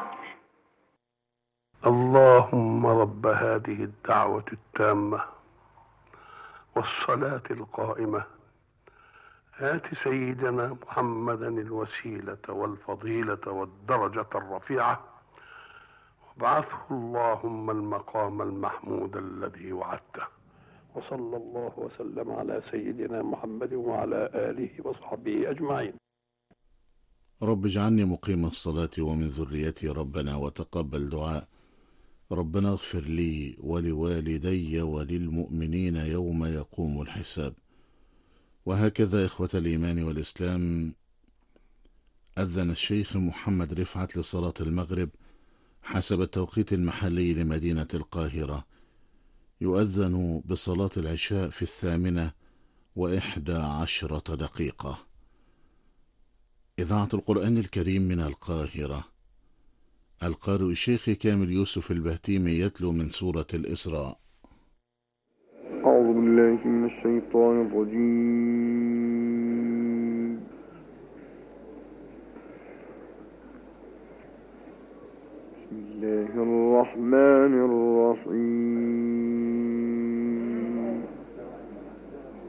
اللهم رب هذه الدعوة التامة والصلاة القائمة آت سيدنا محمدا الوسيلة والفضيلة والدرجة الرفيعة وابعثه اللهم المقام المحمود الذي وعدته. وصلى الله وسلم على سيدنا محمد وعلى آله وصحبه أجمعين. رب اجعلني مقيم الصلاة ومن ذريتي ربنا وتقبل دعاء. ربنا اغفر لي ولوالدي وللمؤمنين يوم يقوم الحساب. وهكذا إخوة الإيمان والإسلام، أذن الشيخ محمد رفعت لصلاة المغرب حسب التوقيت المحلي لمدينة القاهرة. يؤذن بصلاة العشاء في 11:11. إذاعة القرآن الكريم من القاهرة. القارئ الشيخ كامل يوسف البهتيمي يتلو من سورة الإسراء. أعوذ بالله من الشيطان الرجيم. بسم الله الرحمن